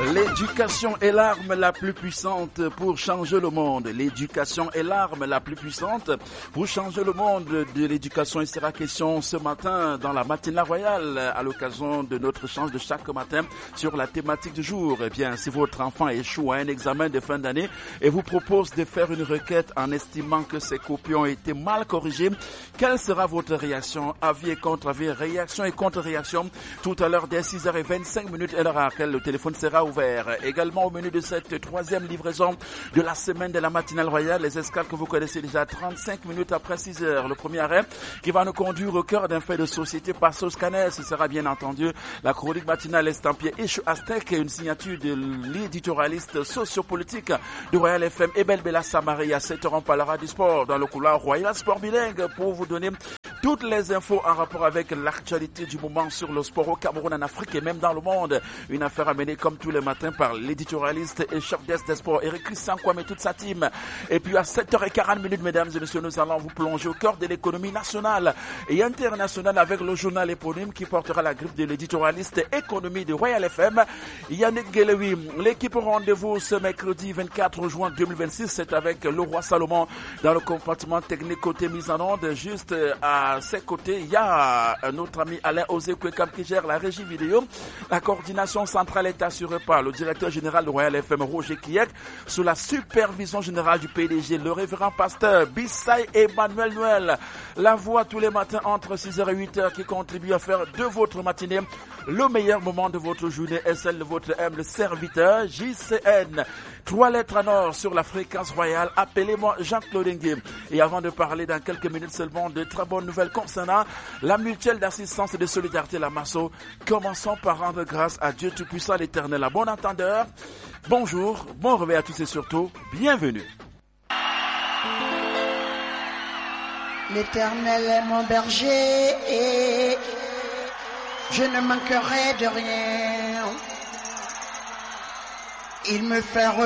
L'éducation est l'arme la plus puissante pour changer le monde. L'éducation est l'arme la plus puissante pour changer le monde. De l'éducation, il sera question ce matin dans la matinale royale à l'occasion de notre échange de chaque matin sur la thématique du jour. Eh bien, si votre enfant échoue à un examen de fin d'année et vous propose de faire une requête en estimant que ses copies ont été mal corrigées, quelle sera votre réaction? Avis et contre-avis, réaction et contre-réaction. Tout à l'heure, dès 6h25, à l'heure à laquelle le téléphone sera ouvert. Également au menu de cette troisième livraison de la semaine de la matinale royale, les escales que vous connaissez déjà 35 minutes après 6h. Le premier arrêt qui va nous conduire au cœur d'un fait de société par Sauce Canès. Ce sera bien entendu la chronique matinale estampillée Ichu Aztec, une signature de l'éditorialiste sociopolitique de Royal FM Ebel Bella Samari. À 7h, on parlera du sport dans le couloir Royal Sport Bilingue pour vous donner toutes les infos en rapport avec l'actualité du moment sur le sport au Cameroun, en Afrique et même dans le monde. Une affaire amenée comme tous les matins par l'éditorialiste et chef desk des sports Eric Christian Kwame et toute sa team. Et puis à 7h40, mesdames et messieurs, nous allons vous plonger au cœur de l'économie nationale et internationale avec le journal éponyme qui portera la griffe de l'éditorialiste économie de Royal FM, Yannick Guelewi. L'équipe au rendez-vous ce mercredi 24 juin 2026, c'est avec le roi Salomon dans le compartiment technique côté mise en onde. Juste à ses côtés, il y a notre ami Alain Ozekwekam qui gère la régie vidéo. La coordination centrale est assurée par le directeur général de Royal FM, Roger Kiek, sous la supervision générale du PDG, le révérend pasteur Bissay Emmanuel Noël. La voix tous les matins entre 6h et 8h qui contribue à faire de votre matinée le meilleur moment de votre journée est celle de votre humble serviteur JCN. 3 lettres en or sur la fréquence royale. Appelez-moi Jean-Claude Nguyen. Et avant de parler dans quelques minutes seulement de très bonnes nouvelles concernant la mutuelle d'assistance et de solidarité La Masso, commençons par rendre grâce à Dieu Tout-Puissant l'Éternel. À bon entendeur, bonjour, bon réveil à tous et surtout, bienvenue. L'Éternel est mon berger et je ne manquerai de rien. Il me fait